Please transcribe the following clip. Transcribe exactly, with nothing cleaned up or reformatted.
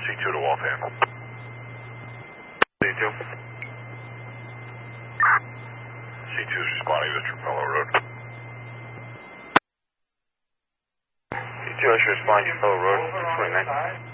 C two to Waltham. C two. C two is responding to Trapello Road. C two, I should respond to Trapello Road, twenty-nine.